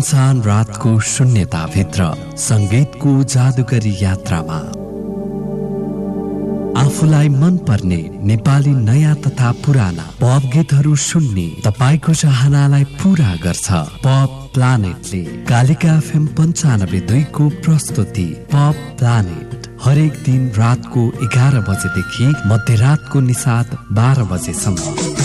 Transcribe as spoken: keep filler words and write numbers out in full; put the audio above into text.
इंसान रातको शून्यताभित्र संगीतको जादुगरी यात्रामा आफूलाई मन पर्ने नेपाली नयाँ तथा पुराना पप गीतहरू सुन्ने तपाईको चाहनालाई पूरा गर्छ पप प्लानेटले। कालिका एफएम पञ्चानब्बे दुई को प्रस्तुति पप प्लानेट हरेक दिन रातको एघार बजेदेखि मध्यरातको निसात बाह्र बजेसम्म।